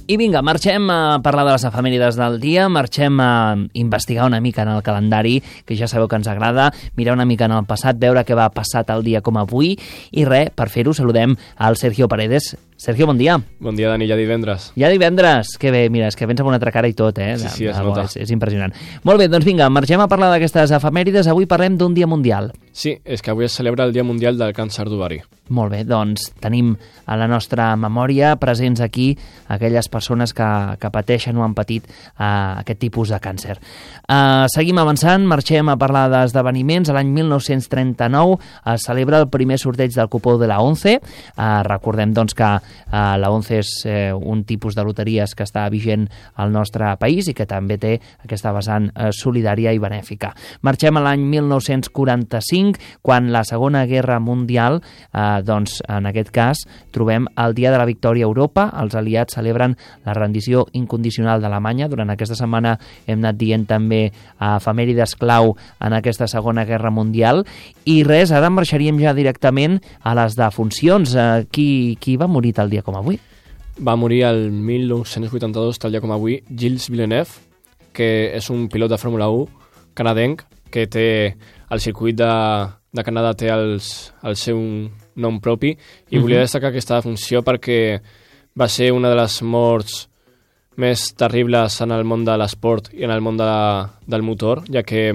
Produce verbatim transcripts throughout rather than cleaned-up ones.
I vinga, marxem a parlar de les efemèrides del dia, marxem a investigar una mica en el calendari, que ja sabeu que ens agrada, mirar una mica en el passat, veure què va passar tal dia com avui, i res, per fer-ho saludem al Sergio Paredes. Sergio, bon dia. Bon dia, Dani, ja divendres. Ja divendres, que bé, mira, és que vens amb una altra cara i tot, eh? Sí, sí, es Algo, nota. És, és impressionant. Molt bé, doncs vinga, marxem a parlar d'aquestes efemèrides, avui parlem d'un dia mundial. Sí, és que avui es celebra el Dia Mundial del Càncer d'Ovari. Molt bé, doncs tenim a la nostra memòria presents aquí aquelles persones que, que pateixen o han patit uh, aquest tipus de càncer. Uh, seguim avançant, marxem a parlar d'esdeveniments. L'any mil nou-cents trenta-nou es celebra el primer sorteig del cupó de la ONCE. Uh, recordem doncs, que uh, la ONCE és uh, un tipus de loteries que està vigent al nostre país i que també té aquesta vessant uh, solidària i benèfica. Marxem a l'any mil nou-cents quaranta-cinc, quan la Segona Guerra Mundial, uh, doncs en aquest cas trobem el Dia de la Victòria a Europa. Els aliats celebren la rendició incondicional d'Alemanya. Durant aquesta setmana hem anat dient també a efemèrides clau en aquesta Segona Guerra Mundial. I res, ara marxaríem ja directament a les defuncions. Uh, qui, qui va morir tal dia com avui? Va morir el mil nou-cents vuitanta-dos, tal dia com avui, Gilles Villeneuve, que és un pilot de Fórmula u canadenc que té el circuit de, de Canadà, té els, el seu nom propi, i uh-huh. volia destacar aquesta defunció perquè va ser una de les morts més terribles en el món de l'esport i en el món de la, del motor, ja que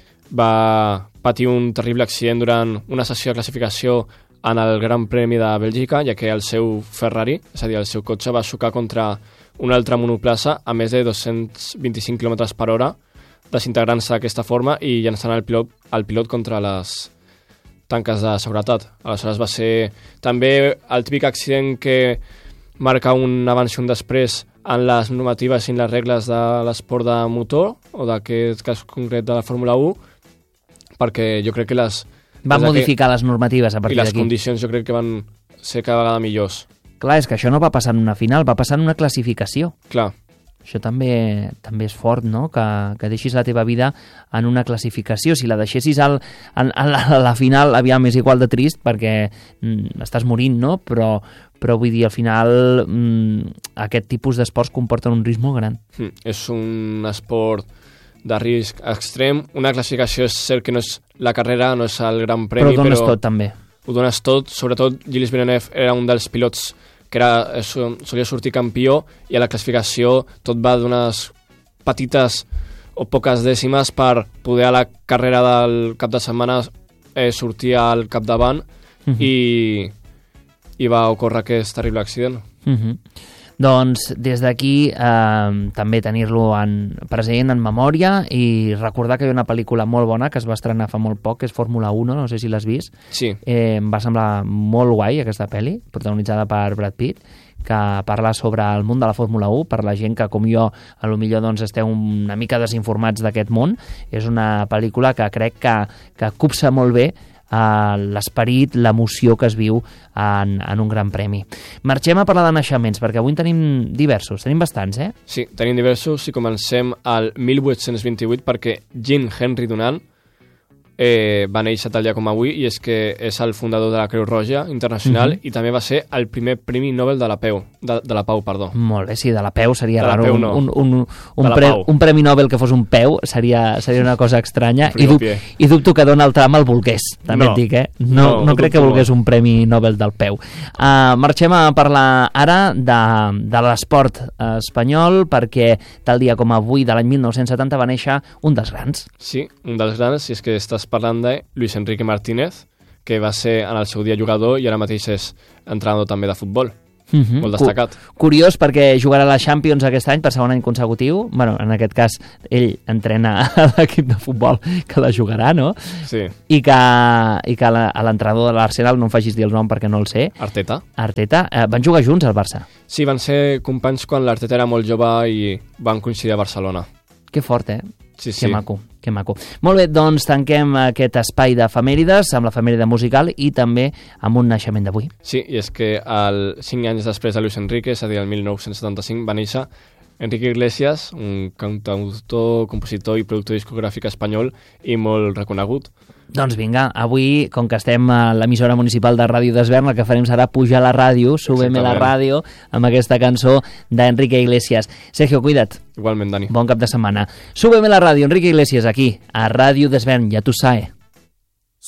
va patir un terrible accident durant una sessió de classificació en el Gran Premi de Bèlgica, ja que el seu Ferrari, és a dir, el seu cotxe, va xocar contra una altra monoplaça a més de dos-cents vint-i-cinc quilòmetres per hora, desintegrant-se d'aquesta forma i llançant el pilot, el pilot contra les tanques de seguretat. Aleshores va ser també el típic accident que marca un abans i un després en les normatives i en les regles de l'esport de motor, o d'aquest cas concret de la Fórmula u, perquè jo crec que les... Va modificar que, les normatives a partir d'aquí. I les d'aquí. Condicions jo crec que van ser cada vegada millors. Clar, és que això no va passar en una final, va passar en una classificació. Clar. Això també també és fort, no?, que, que deixis la teva vida en una classificació. Si la deixessis al, a, a, la, a la final, aviam, és igual de trist perquè mm, estàs morint, no?, però, però vull dir, al final mm, aquest tipus d'esports comporten un risc molt gran. Mm, és un esport de risc extrem. Una classificació és cert que no és la carrera, no és el Gran Premi, però... Però dones però tot, també. Ho dones tot. Sobretot, Gilles Villeneuve era un dels pilots que era, solia sortir campió, i a la classificació tot va d'unes petites o poques dècimes per poder a la carrera del cap de setmana eh, sortir al capdavant, uh-huh. i, i va ocórrer aquest terrible accident. Uh-huh. Doncs des d'aquí eh, també tenir-lo en present, en memòria, i recordar que hi ha una pel·lícula molt bona que es va estrenar fa molt poc, que és Fórmula uno, no sé si l'has vist. Sí. Eh, em va semblar molt guai aquesta pel·li, protagonitzada per Brad Pitt, que parla sobre el món de la Fórmula u, per la gent que, com jo, a lo millor doncs, esteu una mica desinformats d'aquest món. És una pel·lícula que crec que, que copsa molt bé Uh, l'esperit, l'emoció que es viu en, en un gran premi. Marxem a parlar de naixements, perquè avui en tenim diversos, tenim bastants, eh? Sí, tenim diversos, i comencem al mil vuit-cents vint-i-vuit, perquè Jean Henry Dunant eh, va néixer tal dia com avui, i és que és el fundador de la Creu Roja Internacional, uh-huh. i també va ser el primer Premi Nobel de la Peu, de, de la Pau, perdó. Molt bé, sí, de la Peu seria de raro. Peu, un, no. un, un, un, pre, un Premi Nobel que fos un peu seria, seria una cosa estranya, i, dub, i dubto que Donald Trump el volgués, també no. et dic, eh? No, no, no crec que volgués un Premi Nobel del peu. Uh, marxem a parlar ara de, de l'esport espanyol, perquè tal dia com avui de l'any mil nou-cents setanta va néixer un dels grans. Sí, un dels grans, si és que estàs parlant de Luis Enrique Martínez, que va ser en el seu dia jugador i ara mateix és entrenador també de futbol. Uh-huh. Molt destacat. Curiós, perquè jugarà a la Champions aquest any per segon any consecutiu. Bueno, en aquest cas ell entrena a l'equip de futbol que la jugarà, no? Sí. I que, i que l'entrenador de l'Arsenal, no em facis dir el nom perquè no el sé. Arteta. Arteta. Eh, van jugar junts al Barça. Sí, van ser companys quan l'Arteta era molt jove i van coincidir a Barcelona. Que fort, eh? Sí, sí. Que maco, que maco. Molt bé, doncs tanquem aquest espai d'efemèrides amb l'efemèride musical i també amb un naixement d'avui. Sí, i és que el cinc anys després de Luis Enrique, és a dir, el mil nou-cents setanta-cinc, va néixer Enrique Iglesias, un cantautor, compositor i productor discogràfic espanyol i molt reconegut. Doncs vinga, avui, com que estem a l'emissora municipal de Ràdio d'Esvern, el que farem serà pujar la ràdio, súbeme la ràdio, amb aquesta cançó d'Enrique Iglesias. Sergio, cuida't. Igualment, Dani. Bon cap de setmana. Súbeme la ràdio, Enrique Iglesias, aquí, a Ràdio d'Esvern, ja tu sabe.